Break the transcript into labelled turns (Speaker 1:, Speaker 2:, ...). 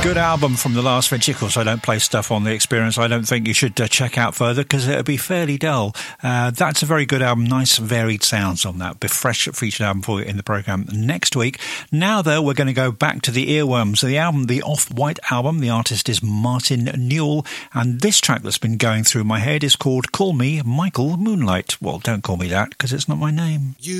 Speaker 1: Good album from the last Vinci. Of course, I don't play stuff on The Experience I don't think you should check out further because it'll be fairly dull. That's a very good album. Nice varied sounds on that. Be fresh featured album for you in the programme next week. Now, though, we're going to go back to the earworms. The album, the Off-White album, the artist is Martin Newell, and this track that's been going through my head is called Call Me Michael Moonlight. Well, don't call me that because it's not my name.